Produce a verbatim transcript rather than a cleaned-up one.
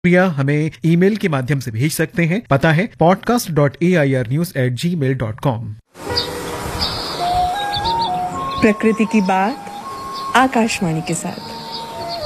प्रिया हमें ईमेल के माध्यम से भेज सकते हैं। पता है podcast dot A I R news at ji mail dot com. प्रकृति की बात आकाशवाणी के साथ।